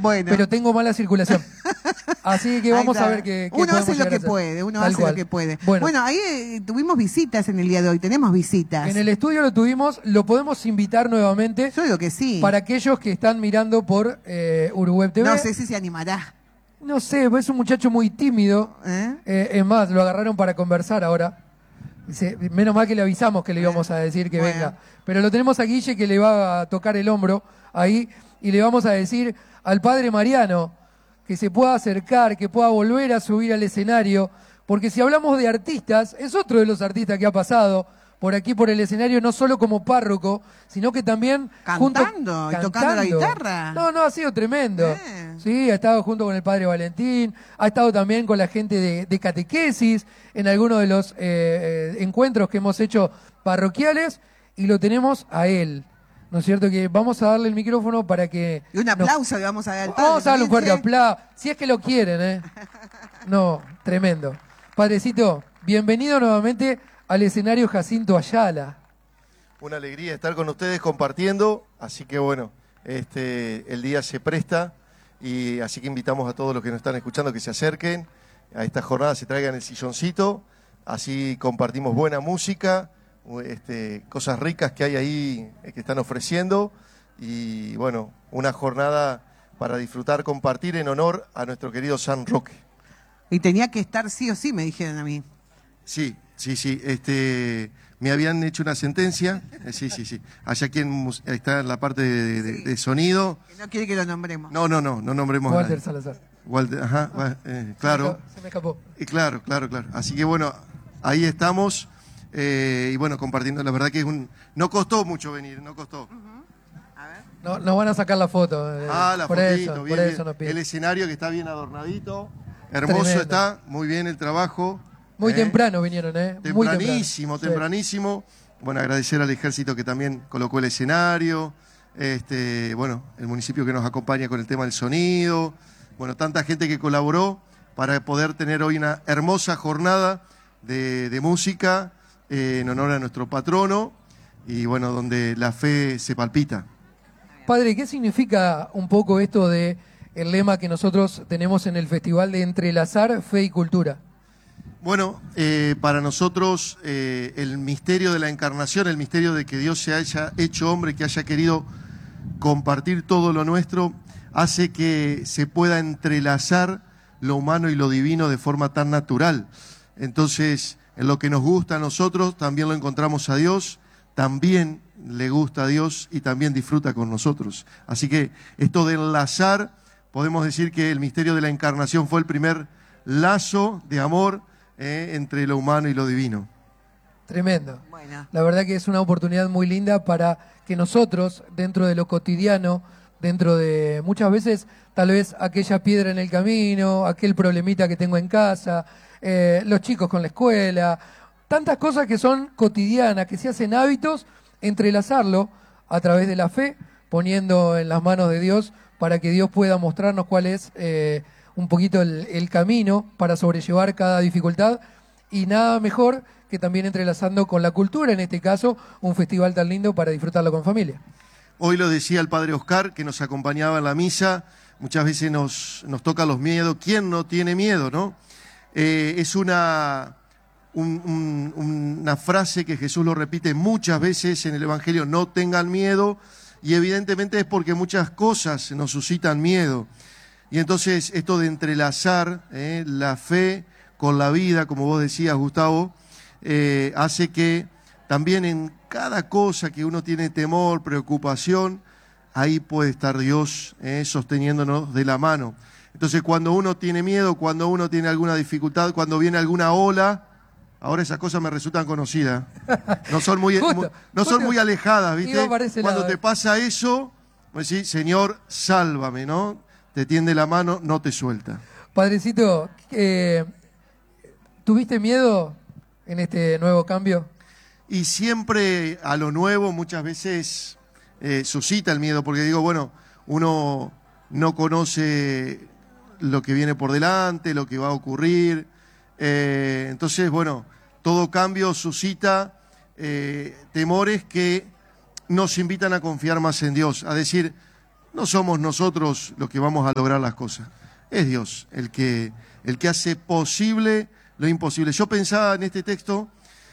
Bueno. pero tengo mala circulación. Así que vamos a ver qué uno hace lo que hacer. puede, uno Tal hace cual. lo que puede. Bueno, Bueno, ahí tuvimos visitas en el día de hoy, tenemos visitas. en el estudio lo tuvimos, lo podemos invitar nuevamente. Yo digo que sí. Para aquellos que están mirando por Uruweb TV. No sé si se animará. No sé, es un muchacho muy tímido. Es más, lo agarraron para conversar ahora. Dice, menos mal que le avisamos que le íbamos a decir que Bueno. venga. Pero lo tenemos a Guille que le va a tocar el hombro ahí y le vamos a decir al padre Mariano que se pueda acercar, que pueda volver a subir al escenario. Porque si hablamos de artistas, es otro de los artistas que ha pasado por aquí, por el escenario, no solo como párroco, sino que también Cantando y tocando la guitarra. No, ha sido tremendo. Sí, ha estado junto con el padre Valentín, ha estado también con la gente de catequesis en algunos de los encuentros que hemos hecho parroquiales, y lo tenemos a él. ¿No es cierto? Que vamos a darle el micrófono para que... Y un aplauso le vamos a dar al padre. Vamos a darle un fuerte también, aplauso, si es que lo quieren, ¿eh? No, tremendo. Padrecito, bienvenido nuevamente al escenario Jacinto Ayala. Una alegría estar con ustedes compartiendo, así que bueno, el día se presta, y así que invitamos a todos los que nos están escuchando que se acerquen a esta jornada, se traigan el silloncito, así compartimos buena música, cosas ricas que hay ahí que están ofreciendo, y bueno, una jornada para disfrutar, compartir en honor a nuestro querido San Roque. Y tenía que estar sí o sí, me dijeron a mí. Sí. Me habían hecho una sentencia, sí. Allá quien está en la parte de sonido. Que no quiere que lo nombremos. No nombremos a Walter nadie. Salazar. Walter, claro. Se me escapó. Claro. Así que bueno, ahí estamos, y bueno, compartiendo. La verdad que no costó mucho venir, no costó. A ver. No, nos van a sacar la foto. La por fotito, eso, bien, por bien. eso nos piden. El escenario que está bien adornadito, hermoso. Tremendo. Está, muy bien el trabajo. Muy temprano vinieron, Muy Tempranísimo. Bueno, agradecer al ejército que también colocó el escenario, bueno, el municipio que nos acompaña con el tema del sonido, bueno, tanta gente que colaboró para poder tener hoy una hermosa jornada de música en honor a nuestro patrono, y bueno, donde la fe se palpita. Padre, ¿qué significa un poco esto de el lema que nosotros tenemos en el festival de entrelazar fe y cultura? Bueno, para nosotros el misterio de la encarnación, el misterio de que Dios se haya hecho hombre, que haya querido compartir todo lo nuestro, hace que se pueda entrelazar lo humano y lo divino de forma tan natural. Entonces, en lo que nos gusta a nosotros, también lo encontramos a Dios, también le gusta a Dios y también disfruta con nosotros. Así que esto de enlazar, podemos decir que el misterio de la encarnación fue el primer lazo de amor entre lo humano y lo divino. Tremendo. Bueno. La verdad que es una oportunidad muy linda para que nosotros, dentro de lo cotidiano, dentro de muchas veces, tal vez aquella piedra en el camino, aquel problemita que tengo en casa, los chicos con la escuela, tantas cosas que son cotidianas, que se hacen hábitos, entrelazarlo a través de la fe, poniendo en las manos de Dios para que Dios pueda mostrarnos cuál es un poquito el camino para sobrellevar cada dificultad, y nada mejor que también entrelazando con la cultura, en este caso, un festival tan lindo para disfrutarlo con familia. Hoy lo decía el padre Oscar, que nos acompañaba en la misa, muchas veces nos toca los miedos. ¿Quién no tiene miedo, no? Es una frase que Jesús lo repite muchas veces en el Evangelio: no tengan miedo, y evidentemente es porque muchas cosas nos suscitan miedo. Y entonces esto de entrelazar la fe con la vida, como vos decías, Gustavo, hace que también en cada cosa que uno tiene temor, preocupación, ahí puede estar Dios sosteniéndonos de la mano. Entonces cuando uno tiene miedo, cuando uno tiene alguna dificultad, cuando viene alguna ola, ahora esas cosas me resultan conocidas. No son muy, son muy alejadas, ¿viste? Cuando te pasa eso, pues sí, Señor, sálvame, ¿no? Te tiende la mano, no te suelta. Padrecito, ¿tuviste miedo en este nuevo cambio? Y siempre a lo nuevo muchas veces suscita el miedo, porque digo, bueno, uno no conoce lo que viene por delante, lo que va a ocurrir. Entonces, bueno, todo cambio suscita temores que nos invitan a confiar más en Dios, a decir, no somos nosotros los que vamos a lograr las cosas. Es Dios el que hace posible lo imposible. Yo pensaba en este texto,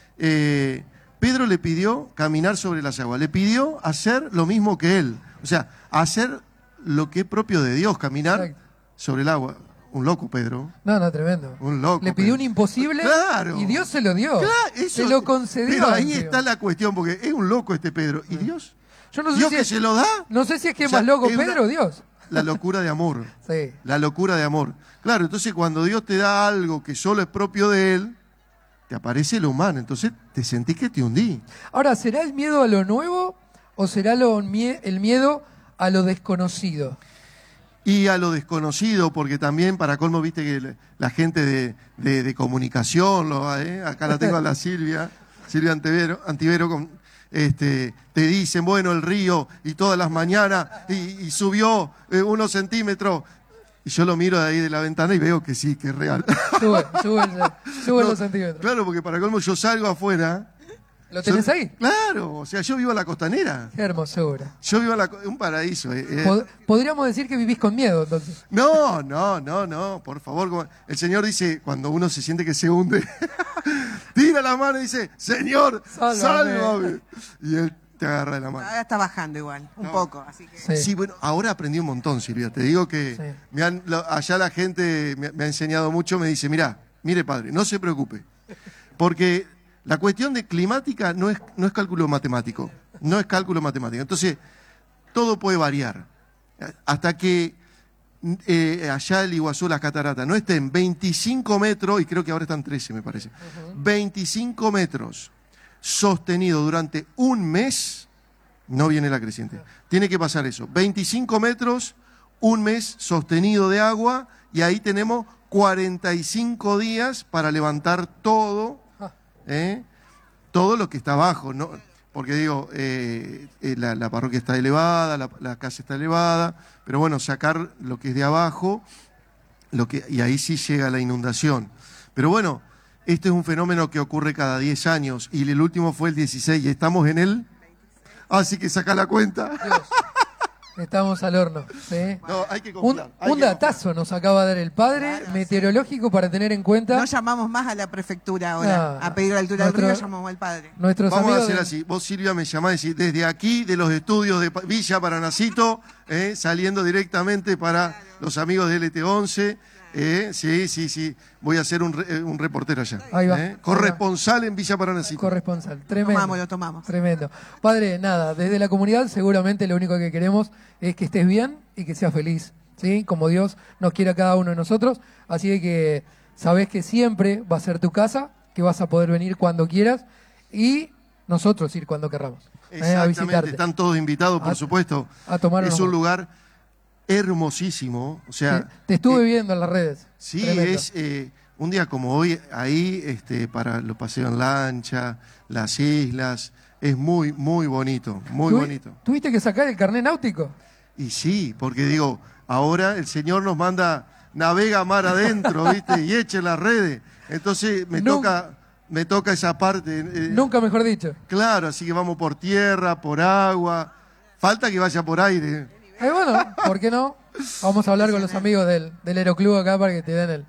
Pedro le pidió caminar sobre las aguas, le pidió hacer lo mismo que él. O sea, hacer lo que es propio de Dios, caminar Exacto. sobre el agua. Un loco, Pedro. No, tremendo. Un loco. Le pidió Pedro. un imposible Claro. y Dios se lo dio. Claro, eso- se lo concedió. Pero ahí tío. está la cuestión, porque es un loco este Pedro. ¿Y Dios? Yo no sé ¿Dios si que es, se lo da? no sé si es que O es sea, más loco es una- Pedro o Dios. La locura de amor. Sí. La locura de amor. Claro, entonces cuando Dios te da algo que solo es propio de Él, te aparece lo humano. Entonces te sentís que te hundí. Ahora, ¿será el miedo a lo nuevo o será el miedo a lo desconocido? Y a lo desconocido, porque también, para colmo, viste que la gente de comunicación, acá la tengo a la Silvia Antivero, te dicen, bueno, el río, y todas las mañanas, y subió unos centímetros. Y yo lo miro de ahí de la ventana y veo que sí, que es real. Sube No, los centímetros. Claro, porque para colmo yo salgo afuera. ¿Lo tenés ahí? Claro, o sea, yo vivo a la costanera. Qué hermosura. Yo vivo un paraíso. Podríamos decir que vivís con miedo, entonces. No, por favor. El Señor dice, cuando uno se siente que se hunde, tira la mano y dice, Señor, sálvame. Y Él te agarra de la mano. Ahora está bajando igual, un poco, así que... Sí. Sí, bueno, ahora aprendí un montón, Silvia. Te digo que Sí. allá la gente me ha enseñado mucho, me dice, mire padre, no se preocupe. Porque la cuestión de climática no es cálculo matemático. No es cálculo matemático. Entonces, todo puede variar. Hasta que allá el Iguazú, las cataratas, no estén 25 metros, y creo que ahora están 13, me parece. 25 metros sostenido durante un mes, no viene la creciente. Tiene que pasar eso. 25 metros, un mes sostenido de agua, y ahí tenemos 45 días para levantar todo, todo lo que está abajo, ¿no? Porque digo, la parroquia está elevada, la casa está elevada, pero bueno, sacar lo que es de abajo, y ahí sí llega la inundación. Pero bueno, este es un fenómeno que ocurre cada 10 años, y el último fue el 16, y estamos en el... Así que saca la cuenta. Dios. Estamos al horno. ¿sí? No, hay que confiar. Un datazo nos acaba de dar el padre meteorológico para tener en cuenta. No llamamos más a la prefectura ahora, a pedir la altura del río, llamamos al padre. Nuestros Vamos a amigos hacer así. Vos, Silvia, me llamás y decís, desde aquí, de los estudios de Villa Paranacito, saliendo directamente para los amigos de LT11. Sí. Voy a ser un reportero allá. Ahí va. Corresponsal en Villa Paranacito. Corresponsal. Tremendo. Lo tomamos. Tremendo. Padre, nada, desde la comunidad seguramente lo único que queremos es que estés bien y que seas feliz, ¿sí? Como Dios nos quiere a cada uno de nosotros. Así que sabés que siempre va a ser tu casa, que vas a poder venir cuando quieras y nosotros ir cuando querramos. A Exactamente, visitarte. están todos invitados, por supuesto. A tomar Es unos un mates. lugar hermosísimo. O sea, Te estuve viendo en las redes. sí, Tremendo. es un día como hoy, ahí para los paseos en lancha, las islas, es muy, muy bonito, muy bonito. ¿Tuviste que sacar el carnet náutico? Y sí, porque digo, ahora el Señor nos manda, navega mar adentro, ¿viste? Y eche las redes. Entonces me toca esa parte. Nunca mejor dicho. Claro, así que vamos por tierra, por agua. Falta que vaya por aire. Bueno, ¿por qué no? Vamos a hablar con los amigos del Aeroclub acá para que te den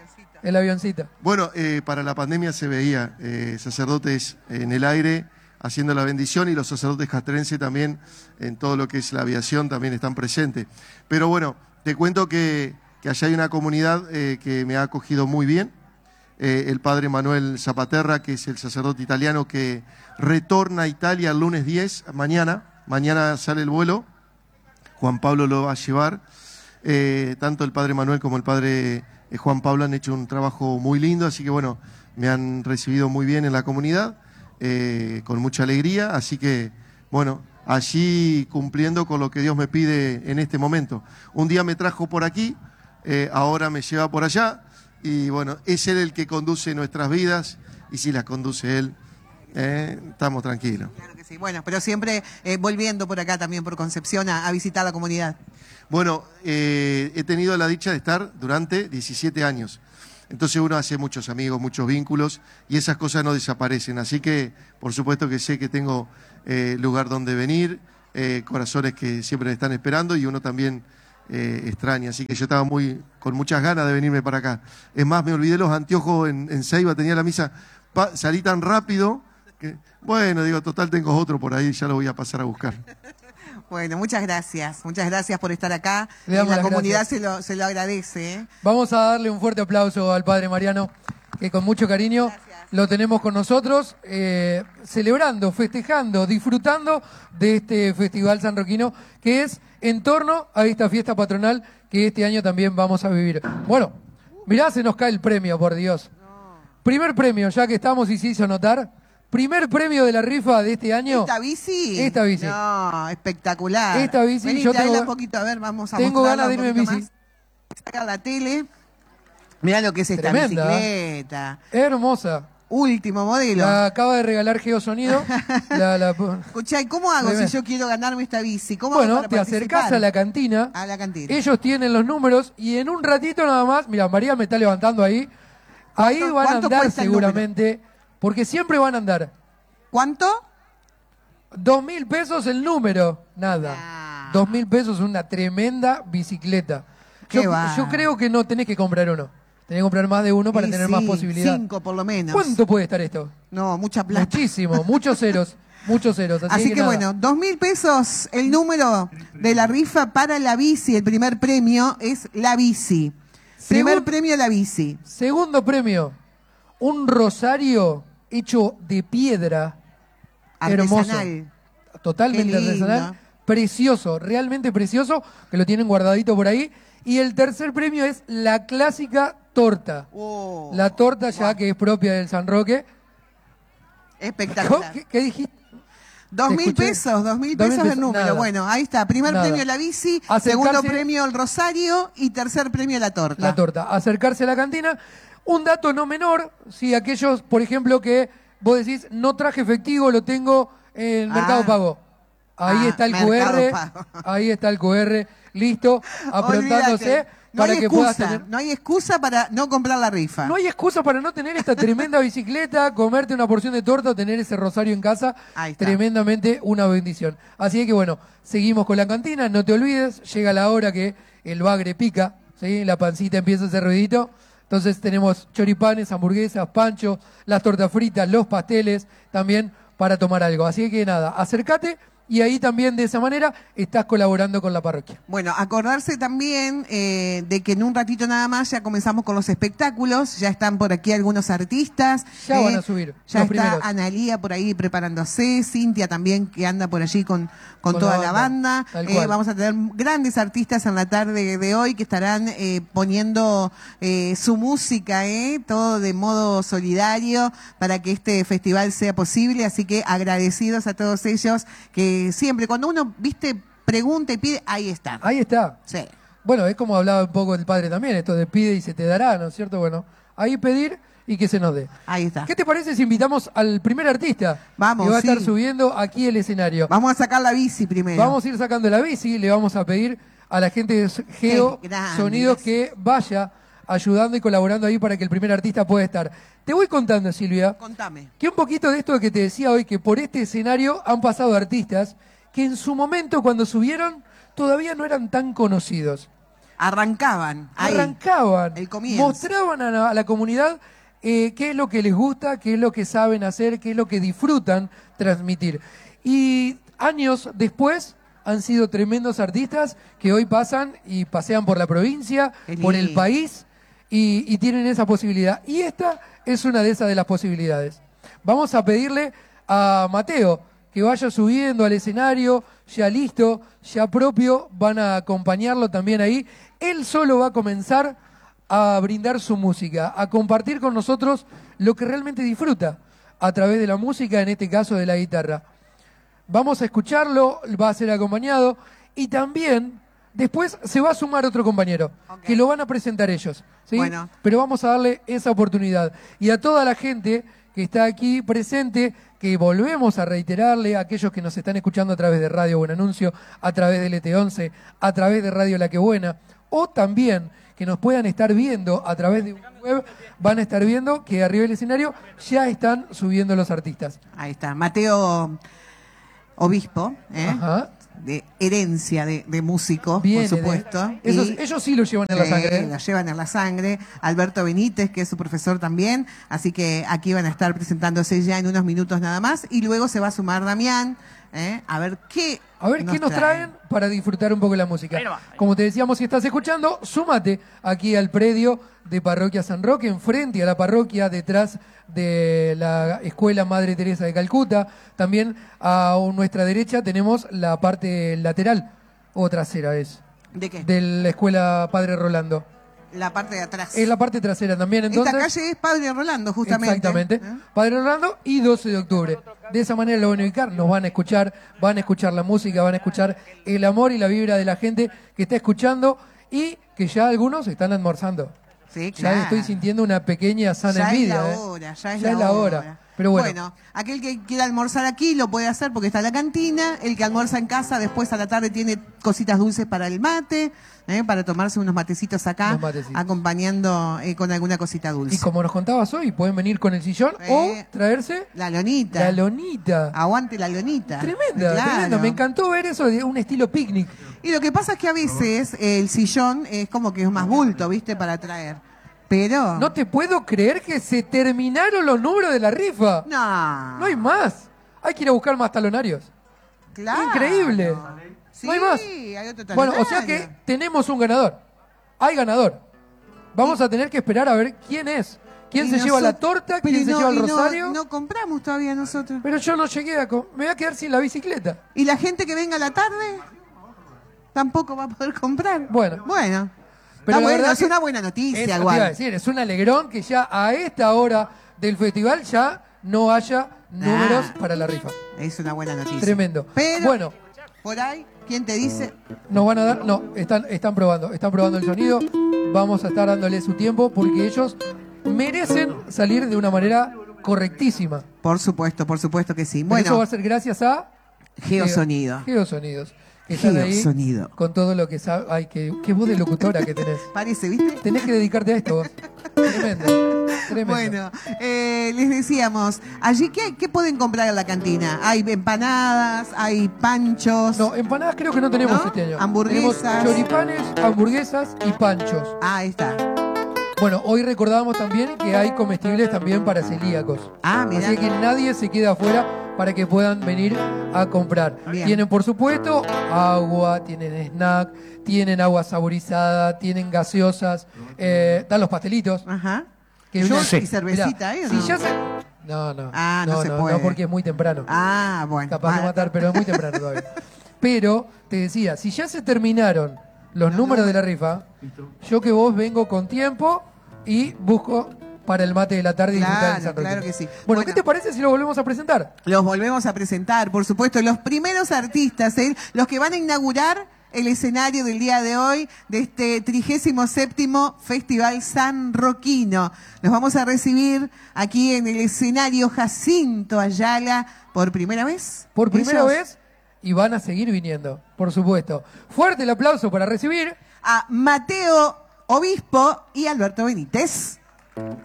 el avioncito. Bueno, para la pandemia se veía sacerdotes en el aire haciendo la bendición y los sacerdotes castrenses también en todo lo que es la aviación también están presentes. Pero bueno, te cuento que allá hay una comunidad que me ha acogido muy bien. El padre Manuel Zapaterra, que es el sacerdote italiano que retorna a Italia el lunes 10, mañana sale el vuelo, Juan Pablo lo va a llevar. Tanto el padre Manuel como el padre Juan Pablo han hecho un trabajo muy lindo, así que bueno, me han recibido muy bien en la comunidad, con mucha alegría, así que bueno, allí cumpliendo con lo que Dios me pide en este momento. Un día me trajo por aquí, ahora me lleva por allá, y bueno, es Él el que conduce nuestras vidas, y si las conduce Él, estamos tranquilos. Claro que sí. Bueno, pero siempre volviendo por acá también por Concepción a visitar la comunidad. Bueno, he tenido la dicha de estar durante 17 años. Entonces uno hace muchos amigos, muchos vínculos y esas cosas no desaparecen. Así que, por supuesto que sé que tengo lugar donde venir corazones que siempre están esperando y uno también extraña. Así que yo estaba con muchas ganas de venirme para acá. Es más, me olvidé los anteojos en Ceiba, tenía la misa, salí tan rápido que, bueno, digo, total tengo otro por ahí, ya lo voy a pasar a buscar. Bueno, muchas gracias por estar acá. Le damos La las comunidad gracias. se lo agradece. Vamos a darle un fuerte aplauso al padre Mariano, que con mucho cariño lo tenemos con nosotros, celebrando, festejando, disfrutando de este Festival Sanroquino, que es en torno a esta fiesta patronal que este año también vamos a vivir. Bueno, mirá, se nos cae el premio, por Dios. Primer premio, ya que estamos y se hizo notar. Primer premio de la rifa de este año. ¿Esta bici? Esta bici. No, espectacular. Esta bici, Vení, yo traela tengo- un poquito, a ver, vamos a tengo mostrarla ganas de irme en un poquito bici. más. Saca la tele. Mirá lo que es esta Tremenda. bicicleta. Hermosa. Último modelo. La acaba de regalar Geosonido. Escuchá, ¿y cómo hago Tremenda. si yo quiero ganarme esta bici? ¿Cómo hago Bueno, para te acercás participar? a la cantina. A la cantina. Ellos tienen los números y en un ratito nada más, mira, María me está levantando ahí. Ahí van a cuánto andar cuesta el seguramente, porque siempre van a andar. ¿Cuánto? 2.000 pesos el número, nada. Ah. 2.000 pesos una tremenda bicicleta. Qué Yo va. creo que no tenés que comprar uno. Tenés que comprar más de uno para Sí, tener sí, más posibilidad. 5 por lo menos. ¿Cuánto puede estar esto? No, mucha plata. Muchísimo, muchos ceros. Muchos ceros. Así que nada. bueno, 2.000 pesos el número de la rifa para la bici. El primer premio es la bici. Primer premio la bici. Segundo premio, un rosario hecho de piedra. Hermoso. Artesanal. Totalmente Qué lindo. artesanal. Precioso, realmente precioso, que lo tienen guardadito por ahí. Y el tercer premio es la clásica torta. Oh, La torta ya que es propia del San Roque. espectacular. ¿Qué dijiste? 2.000 escuché. pesos, 2.000 2.000 pesos el pesos, número. nada. Bueno, ahí está. Primer Nada. premio la bici, Acercarse- segundo premio el rosario y tercer premio la torta. La torta. Acercarse a la cantina. Un dato no menor, si aquellos, por ejemplo, que vos decís, no traje efectivo, lo tengo en Mercado Pago. Ahí está el Mercado QR, Pago. ahí está el QR, listo, aprontándose Olvídate. No para hay que puedas excusa, tener... no hay excusa para no comprar la rifa. No hay excusa para no tener esta tremenda bicicleta, comerte una porción de torta o tener ese rosario en casa. Ahí está. Tremendamente una bendición. Así que bueno, seguimos con la cantina, no te olvides, llega la hora que el bagre pica, ¿sí? La pancita empieza a hacer ruidito. Entonces tenemos choripanes, hamburguesas, panchos, las tortas fritas, los pasteles, también para tomar algo. Así que nada, acércate y ahí también de esa manera estás colaborando con la parroquia. Bueno, acordarse también de que en un ratito nada más ya comenzamos con los espectáculos, ya están por aquí algunos artistas. Ya van a subir Ya los está primeros. Analía por ahí preparándose, Cintia también que anda por allí con Con toda la la banda, banda. tal cual. Vamos a tener grandes artistas en la tarde de hoy que estarán poniendo su música, todo de modo solidario para que este festival sea posible. Así que agradecidos a todos ellos que siempre, cuando uno, viste, pregunta y pide, ahí está. Ahí está. Sí. Bueno, es como hablaba un poco el padre también, esto de pide y se te dará, ¿no es cierto? Bueno, ahí pedir y que se nos dé. Ahí está. ¿Qué te parece si invitamos al primer artista? Vamos, que va a estar sí. subiendo aquí el escenario. Vamos a sacar la bici primero. Vamos a ir sacando la bici, le vamos a pedir a la gente de Geo Qué grande, Sonidos que vaya ayudando y colaborando ahí para que el primer artista pueda estar. Te voy contando, Silvia, Contame. que un poquito de esto que te decía hoy, que por este escenario han pasado artistas que en su momento cuando subieron todavía no eran tan conocidos. Arrancaban. Ahí. Arrancaban, el comienzo. mostraban a la comunidad qué es lo que les gusta, qué es lo que saben hacer, qué es lo que disfrutan transmitir. Y años después han sido tremendos artistas que hoy pasan y pasean por la provincia, Qué por el lindo. país y tienen esa posibilidad. Y esta es una de esas de las posibilidades. Vamos a pedirle a Mateo que vaya subiendo al escenario, ya listo, ya propio, van a acompañarlo también ahí. Él solo va a comenzar a brindar su música, a compartir con nosotros lo que realmente disfruta a través de la música, en este caso de la guitarra. Vamos a escucharlo, va a ser acompañado y también después se va a sumar otro compañero, Ok. que lo van a presentar ellos, ¿sí? Bueno. Pero vamos a darle esa oportunidad. Y a toda la gente que está aquí presente, que volvemos a reiterarle, a aquellos que nos están escuchando a través de Radio Buen Anuncio, a través del ET11, a través de Radio La Que Buena, o también que nos puedan estar viendo a través de una web, van a estar viendo que arriba del escenario ya están subiendo los artistas. Ahí está. Mateo Obispo, Ajá. herencia de músicos, Viene por supuesto. Ellos sí lo llevan en la sangre. Lo llevan en la sangre. Alberto Benítez, que es su profesor también. Así que aquí van a estar presentándose ya en unos minutos nada más. Y luego se va a sumar Damián. A ver qué nos traen para disfrutar un poco la música. Como te decíamos, si estás escuchando, súmate aquí al predio de Parroquia San Roque, enfrente a la parroquia, detrás de la Escuela Madre Teresa de Calcuta. También a nuestra derecha tenemos la parte lateral, o trasera es. ¿De qué? De la Escuela Padre Rolando. La parte de atrás. Es la parte trasera también, entonces. Esta calle es Padre Rolando, justamente. Exactamente. Padre Rolando y 12 de octubre. De esa manera lo van a ubicar, nos van a escuchar la música, van a escuchar el amor y la vibra de la gente que está escuchando y que ya algunos están almorzando. Sí, claro. Ya estoy sintiendo una pequeña sana envidia. Ya es la hora. Pero bueno, aquel que quiera almorzar aquí lo puede hacer porque está la cantina. El que almuerza en casa después a la tarde tiene cositas dulces para el mate, para tomarse unos matecitos acá, acompañando con alguna cosita dulce. Y como nos contabas hoy, pueden venir con el sillón o traerse la lonita. La lonita. Aguante la lonita. Tremenda. Me encantó ver eso de un estilo picnic. Y lo que pasa es que a veces el sillón es como que es más bulto, ¿viste? Para traer. Pero... No te puedo creer que se terminaron los números de la rifa. No. No hay más. Hay que ir a buscar más talonarios. Claro. Increíble. Sí, no hay más. Hay otro talonario. Bueno, o sea que tenemos un ganador. Hay ganador. Vamos a tener que esperar a ver quién es. ¿Quién se lleva la torta? ¿Quién se lleva el rosario? No compramos todavía nosotros. Pero yo no llegué me voy a quedar sin la bicicleta. ¿Y la gente que venga a la tarde? Tampoco va a poder comprar. Bueno. Pero la verdad es una buena noticia, igual. Te iba a decir, es un alegrón que ya a esta hora del festival ya no haya números para la rifa. Es una buena noticia. Tremendo. Pero, bueno, por ahí, ¿quién te dice? Nos van a dar, no, están probando el sonido. Vamos a estar dándole su tiempo porque ellos merecen salir de una manera correctísima. Por supuesto que sí. Bueno, eso va a ser gracias a Geosonido. Geosonidos. Que están ahí Geosonido. Con todo lo que sabe. Ay, qué voz de locutora que tenés. Parece, ¿viste? Tenés que dedicarte a esto vos. Tremendo. Bueno, les decíamos, allí, ¿qué pueden comprar en la cantina? Hay empanadas, hay panchos. No, empanadas creo que no tenemos este año. Hamburguesas. Tenemos choripanes, hamburguesas y panchos. Ahí está. Bueno, hoy recordábamos también que hay comestibles también para celíacos. Mira. Así que nadie se queda afuera para que puedan venir a comprar. Bien. Tienen, por supuesto, agua, tienen snack, tienen agua saborizada, tienen gaseosas, dan los pastelitos. Ajá. Que ¿Y cervecita ahí o no? Si ya se... No. No se puede. No, porque es muy temprano. Bueno. Capaz de matar, pero es muy temprano todavía. Pero, te decía, si ya se terminaron los números de la rifa, yo que vos vengo con tiempo y busco para el mate de la tarde y disfrutar del San Roque. Claro que sí. Bueno, ¿qué te parece si lo volvemos a presentar? Los volvemos a presentar, por supuesto, los primeros artistas, los que van a inaugurar el escenario del día de hoy de este 37º Festival Sanroquino. Los vamos a recibir aquí en el escenario Jacinto Ayala por primera vez. Por primera vez y van a seguir viniendo, por supuesto. Fuerte el aplauso para recibir a Mateo Obispo y Alberto Benítez.